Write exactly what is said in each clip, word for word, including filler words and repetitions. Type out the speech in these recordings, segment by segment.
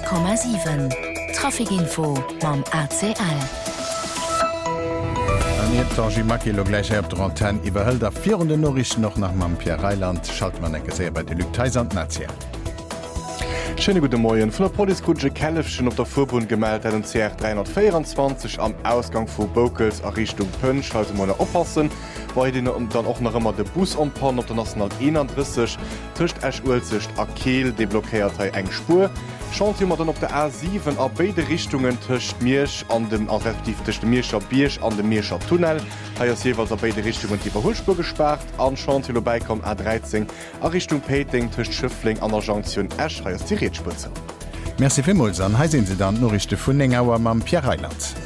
Komma sieben. Trafikinfo mam A C L. Gleich op der Antenne iwwerhëll der virende Norrich noch nach mam Pierre Reiland schalt man enke sé bei de Lüteisand Nazi. Schöne gute Morgen. Von der Polizeikutsche Kälfchen auf der Vorbund gemeldet den C R dreihundertvierundzwanzig am Ausgang von Bokels in Richtung Pönsch. Also mal aufpassen, weil die dann auch noch immer den Bus umfahren auf der National einunddreißig. Zwischen Esch-Ulzig und Kehl deblockiert eng Spur. Schaut immer dann auf der A sieben an beide Richtungen zwischen Mirsch an dem, also zwischen dem Mirscher Birsch an dem Mirscher Tunnel. Hier ist jeweils an beide Richtungen die Überholspur gesperrt. An Chantier vorbeikommen A dreizehn an Richtung Peting zwischen Schöffling an der Jonction Esch. Hier ist die Rätspitze. Merci vielmals an. Hier sind Sie dann Norrichten von Nengauer mam Pierre Reiland.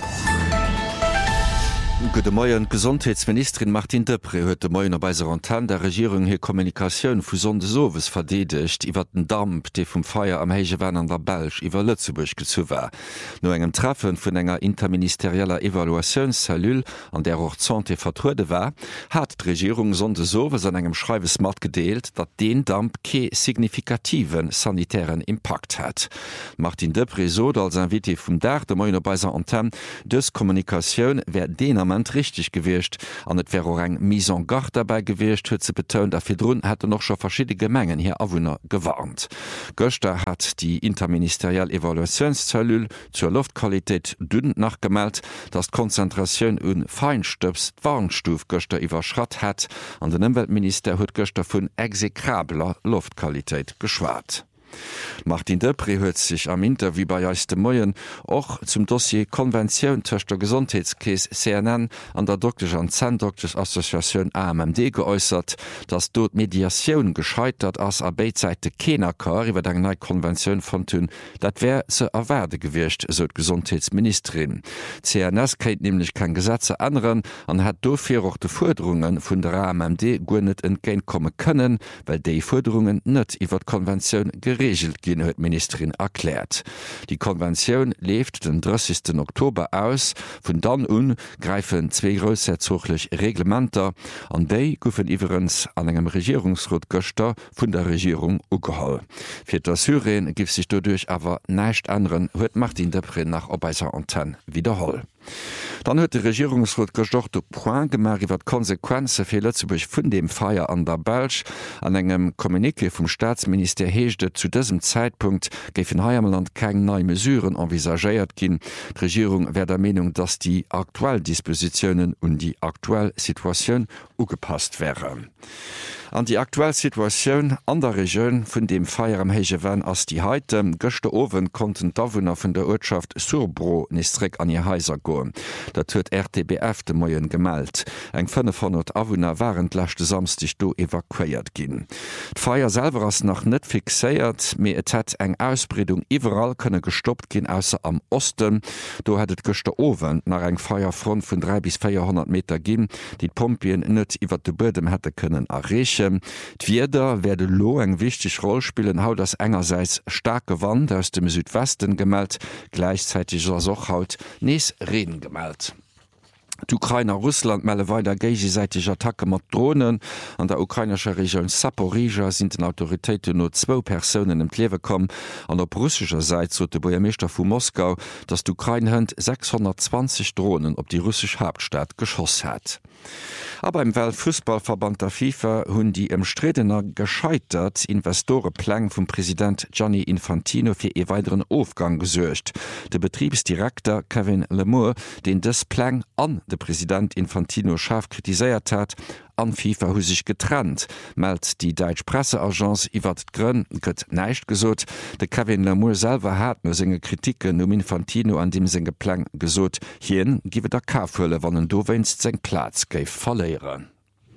Gute Morgen, Gesundheitsministerin Martin Depré huet de Morgen bei Antenne der Regierung hier Kommunikationun vu sonde sowes verdedigt, iwwer den Damp, de vum Feier am Heige Wenn an der Belsch iwwer Lützeburg gezu war. No engem Treffen vun enger interministerieller Evaluationscellule, an der auch Santé vertruude war, hat d' Regierung sonde sowes an engem Schreiwes mat gedeelt, dat den Damp ke signifikativen sanitären Impact hat. Martin Depré so als Invité vum Dach de Morgen bei Antenne des Kommunikationun wer den am richtig gewircht an et wäre eng mise en garde dabei gewircht huet ze betont a firrun hat noch schon verschiedene Mengen hier Awunner gewarnt. Göster hat die interministerielle Evaluationszellule zur Luftqualität dünn nachgemeldet, dass Konzentrationun un Feinstöps Warnstuf Göster iwwerschrat hat an den Umweltminister huet Göster vun exekrabler Luftqualität geschwart. Martin Depré huet sich am Interview bei Joiste Moyen och zum Dossier Konvention zwischen der Gesundheitskäse C N N an der Doctors and Zahndoktors Association A M M D geäußert, dass dort Mediation gescheitert als a Beiseite Kenakar iwwer der neue Konvention von Thun, dat wär se erwerde gewircht, so d Gesundheitsministerin. C N S kennt nämlich kein Gesetze anderen an hat dofir auch de Forderungen vun der A M M D gu net entgegenkommen können, weil déi Forderungen net iwwer Konvention geregelt gin huet Ministerin erklärt. Die Konvention lebt den dreißigsten Oktober aus, vun dann un greifen zwei großherzoglich Reglementer an déi goufen iwwerens an engem Regierungsrat Göster vun der Regierung ugehall. Fir der Syrien gif sich dodurch awer neicht anderen huet Martin Depré nach op eiser Antenne wiederholl. Dann huet de Regierungsrat gestocht op Point gemerk iwwer Konsequenze fir Lützeburg vun dem Feier an der Belsch an engem Kommuniké vum Staatsminister heeschte zu diesem Zeitpunkt géif in Heiermeland keng neue Mesuren envisagéiert ginn. Die Regierung wär der Meinung, dass die aktuell Dispositionen und die aktuelle Situation ugepasst wären. An die aktuelle Situation an der Region vun dem Feier am Heige Wenn ass die Heite Göchte Owen konnten d'Awunner vun der Ortschaft Surbro nistrek an ihr Häuser goen. Dat huet R T B F de Moien gemeldt. Eng fünfhundert Awunner waren lächte samstig do evakuiert ginn. D'Feier selber ass noch net fixéiert, mé et het eng Ausbreung iwwerall könne gestoppt ginn ausser am Osten. Do hättet Göchte Owen nach eng Feierfront vun drei bis vierhundert Meter ginn, die Pompien net iwwer de Bödem hätte können errechen. D'Wieder werde lo eng wichtig Rolle spielen, haut das engerseits starke Wand aus dem Südwesten gemeldet, gleichzeitig as auch haut nees Reden gemeldet. D'Ukrainer Russland melle weiter gegenseitige Attacke mat Drohnen. An der ukrainischer Region Saporija sind den Autoritäten nur zwei Personen im Lewe kommen. An der russischer Seite so der Bürgermeister von Moskau, dass die Ukraine sechshundertzwanzig Drohnen op die russische Hauptstadt geschossen hat. Aber im Weltfußballverband der FIFA hunn die umstrittener gescheitert Investorenplan vom Präsident Gianni Infantino für e weiteren Aufgang gesucht. Der Betriebsdirektor Kevin Lemur, den das Plan an der Präsident Infantino scharf kritisiert hat, an FIFA hu sich getrennt, meldt die Deutsch Presseagenz iwwer d'Grönn gëtt neicht gesot. De Kevin Lemur selber hat no senge Kritiken um Infantino an dem senge Plan gesot. Hien giwe der Kafulle, wann en do wennst seg Platz geif verleieren.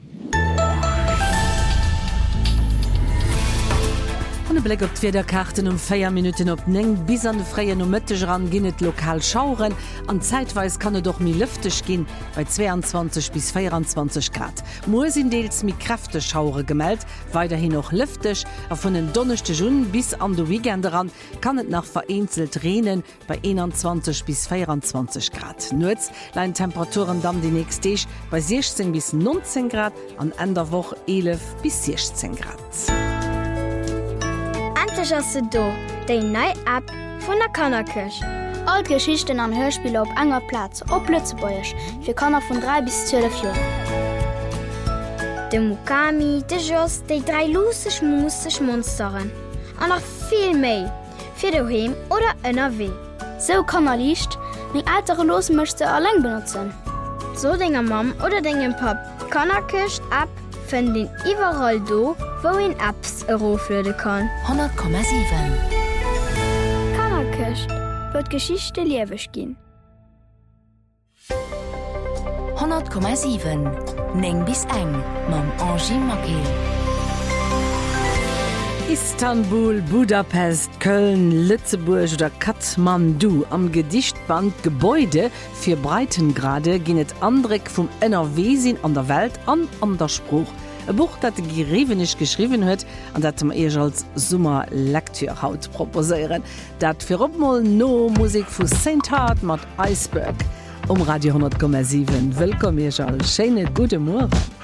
Blick op der Karten um vier Minuten op neng bis an de freie Nomëtteg ran ginnet lokal schauren an zeitweis kann er doch mi lüftech gin bei zweiundzwanzig bis vierundzwanzig Grad. Mo sind deels mi kräfte Schaure gemeldt, weiterhin noch lüftech a vun den donnechte Jun bis an de Weekend ran kann het nach vereinzelt Renen bei einundzwanzig bis vierundzwanzig Grad. Nuz leien Temperaturen dann die nächste bei sechzehn bis neunzehn Grad, an Enderwoch elf bis sechzehn Grad. Do déi nei App von der Kannerkirch. All Geschichten an Hörspiele op enger Platz, op Lützebäuerch, fir Kanner vun drei bis zwölf Joer. De Mukami, de Joss, déi drei lusech musech Monsteren. An noch viel méi, fir doheem oder ënner weh. So Kanner liicht, még altere Los mëchte alleng benutzen. So dinger Mam oder degem Pap. Kannerkircht App fën den iwwerall do, wo en Apps eroflöde kann. hundert Komma sieben. Kannerkircht wird Geschichte liewech gin. hundert Komma sieben. Neng bis eng mam Angie Makel. Istanbul, Budapest, Köln, Lützeburg oder Kathmandu am Gedichtband Gebäude fir Breitengrade ginnet Andreck vum N R W-Sinn an der Welt an an der Spruch. E Buch, dat Gerewenisch geschrieben huet, an dat dem eich als Summer Lektür haut proposieren. Dat fir opmoll no Musik vu Saint Heart mat Iceberg um Radio hundert Komma sieben. Willkommen, ihr Schal. Schöne gute Morgen.